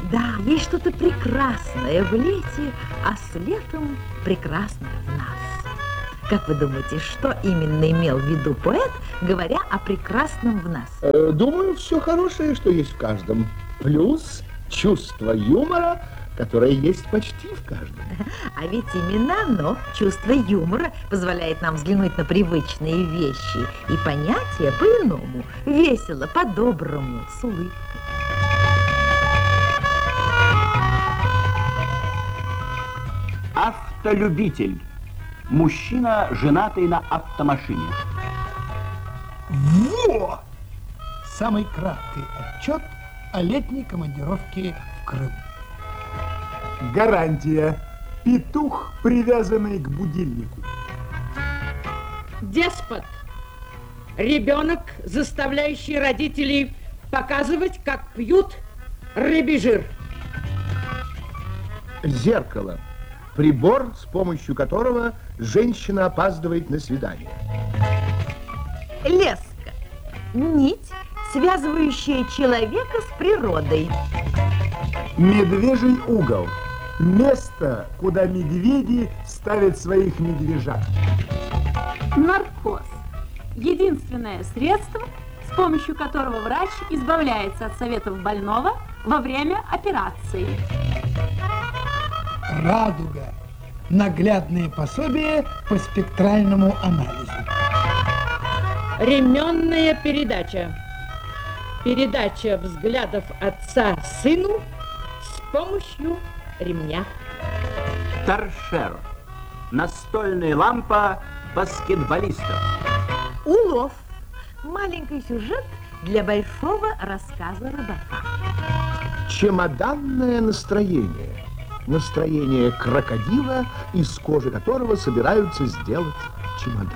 Да, есть что-то прекрасное в лете, а с летом прекрасное в нас. Как вы думаете, что именно имел в виду поэт, говоря о прекрасном в нас? Думаю, все хорошее, что есть в каждом. Плюс чувство юмора, которое есть почти в каждом. А ведь именно оно, чувство юмора, позволяет нам взглянуть на привычные вещи и понятия по-иному, весело, по-доброму, с улыбкой. Автолюбитель. Мужчина, женатый на автомашине. Во! Самый краткий отчет о летней командировке в Крым. Гарантия. Петух, привязанный к будильнику. Деспот. Ребенок, заставляющий родителей показывать, как пьют рыбий жир. Зеркало. Прибор, с помощью которого женщина опаздывает на свидание. Леска. Нить, связывающая человека с природой. Медвежий угол. Место, куда медведи ставят своих медвежат. Наркоз. Единственное средство, с помощью которого врач избавляется от советов больного во время операции. Радуга. Наглядное пособие по спектральному анализу. Ременная передача. Передача взглядов отца сыну с помощью ремня. Торшер. Настольная лампа баскетболистов. Улов. Маленький сюжет для большого рассказа рыбака. Чемоданное настроение. Настроение крокодила, из кожи которого собираются сделать чемодан.